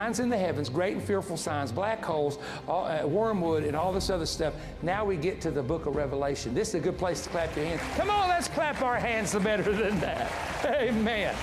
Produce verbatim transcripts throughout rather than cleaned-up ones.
Signs in the heavens, great and fearful signs, black holes, all, uh, wormwood, and all this other stuff. Now we get to the book of Revelation. This is a good place to clap your hands. Come on, let's clap our hands better than that. Amen.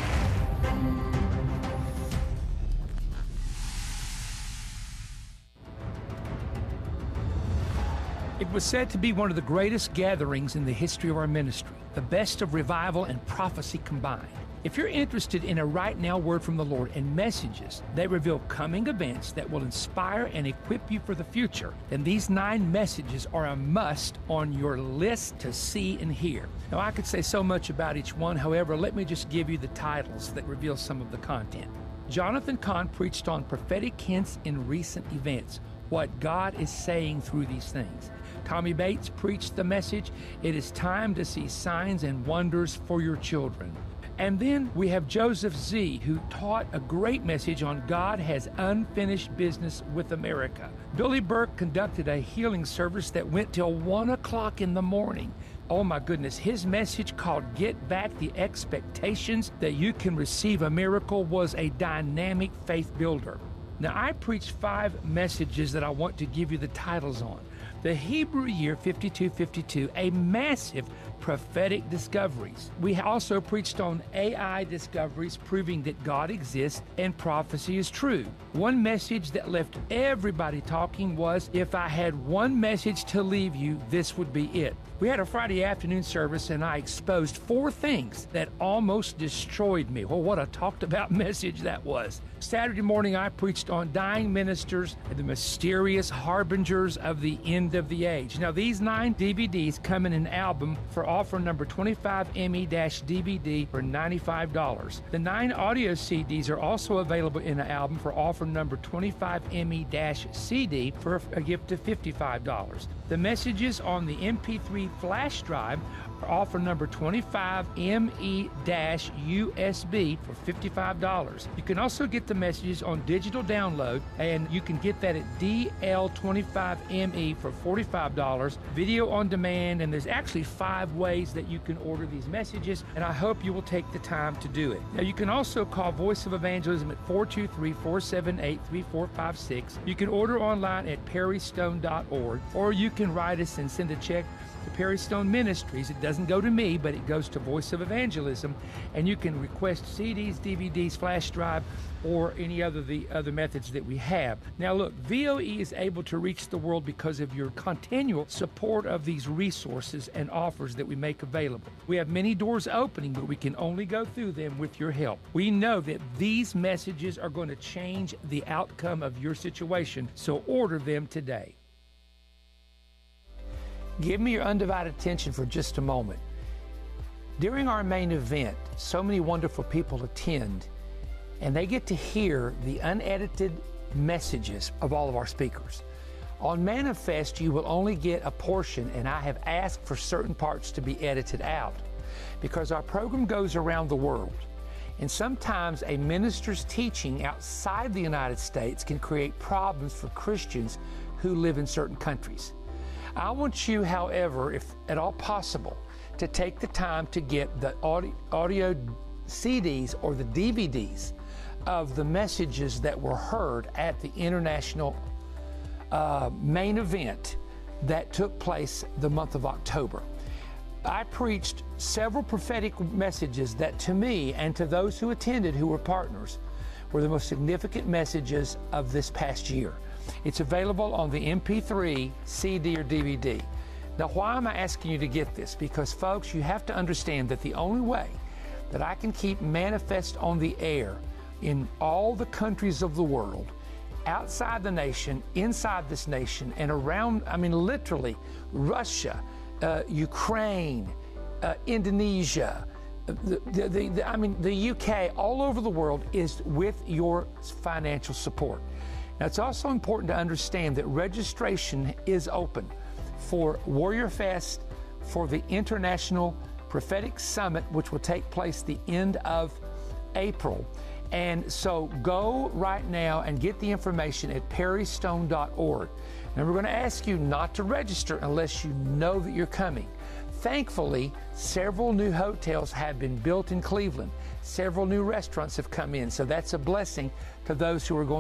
It was said to be one of the greatest gatherings in the history of our ministry, the best of revival and prophecy combined. If you're interested in a right now word from the Lord and messages that reveal coming events that will inspire and equip you for the future, then these nine messages are a must on your list to see and hear. Now, I could say so much about each one. However, let me just give you the titles that reveal some of the content. Jonathan Cahn preached on prophetic hints in recent events, what God is saying through these things. Tommy Bates preached the message, it is time to see signs and wonders for your children. And then we have Joseph Z., who taught a great message on God has unfinished business with America. Billy Burke conducted a healing service that went till one o'clock in the morning. Oh my goodness, his message called Get Back the Expectations That You Can Receive a Miracle was a dynamic faith builder. Now, I preached five messages that I want to give you the titles on. The Hebrew year fifty-two fifty-two, a massive prophetic discoveries. We also preached on A I discoveries proving that God exists and prophecy is true. One message that left everybody talking was, if I had one message to leave you, this would be it. We had a Friday afternoon service and I exposed four things that almost destroyed me. Well, what a talked about message that was. Saturday morning I preached on dying ministers and the mysterious harbingers of the end of the age. Now, these nine D V Ds come in an album for offer number twenty-five M E D V D for ninety-five dollars. The nine audio C Ds are also available in an album for offer number twenty-five M E C D for a gift of fifty-five dollars. The messages on the M P three flash drive are offer number twenty-five M E U S B for fifty-five dollars. You can also get the messages on digital download, and you can get that at D L twenty-five M E for forty-five dollars, video on demand, and there's actually five ways that you can order these messages, and I hope you will take the time to do it. Now, you can also call Voice of Evangelism at four two three, four seven eight, three four five six. You can order online at perry stone dot org, or you can write us and send a check to Perry Stone Ministries. It doesn't go to me, but it goes to Voice of Evangelism, and you can request C Ds, D V Ds, flash drive, or any other the other methods that we have. Now look, V O E is able to reach the world because of your continual support of these resources and offers that we make available. We have many doors opening, but we can only go through them with your help. We know that these messages are going to change the outcome of your situation, so order them today. Give me your undivided attention for just a moment. During our main event, so many wonderful people attend, and they get to hear the unedited messages of all of our speakers. On Manifest, you will only get a portion, and I have asked for certain parts to be edited out because our program goes around the world. And sometimes a minister's teaching outside the United States can create problems for Christians who live in certain countries. I want you, however, if at all possible, to take the time to get the audio, audio C Ds or the D V Ds of the messages that were heard at the international uh, main event that took place the month of October. I preached several prophetic messages that to me and to those who attended who were partners were the most significant messages of this past year. It's available on the M P three, C D, or D V D. Now, why am I asking you to get this? Because, folks, you have to understand that the only way that I can keep Manifest on the air in all the countries of the world, outside the nation, inside this nation, and around, I mean, literally, Russia, uh, Ukraine, uh, Indonesia, the, the, the, the, I mean, the U K, all over the world, is with your financial support. Now, it's also important to understand that registration is open for Warrior Fest, for the International Prophetic Summit, which will take place the end of April. And so go right now and get the information at perry stone dot org. Now, we're going to ask you not to register unless you know that you're coming. Thankfully, several new hotels have been built in Cleveland. Several new restaurants have come in, so that's a blessing to those who are going